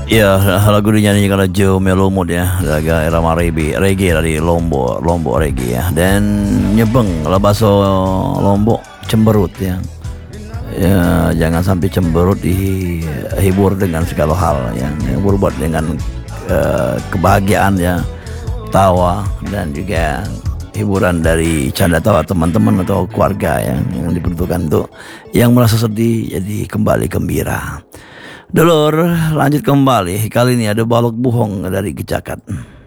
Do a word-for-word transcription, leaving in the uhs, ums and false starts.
Ya, lagu dinyanyikan oleh Joe Melomut ya, laga irama reggae, reggae dari Lombok, Lombok reggae ya. Dan nyebeng lah bahasa Lombok cemberut ya. Ya, jangan sampai cemberut dihibur dengan segala hal yang, yang berbuat dengan eh, kebahagiaan ya, tawa dan juga hiburan dari canda tawa teman-teman atau keluarga yang, yang diperuntukkan untuk yang merasa sedih jadi kembali gembira. Dulur, lanjut kembali. Kali ini ada balok buhong dari Gecakat.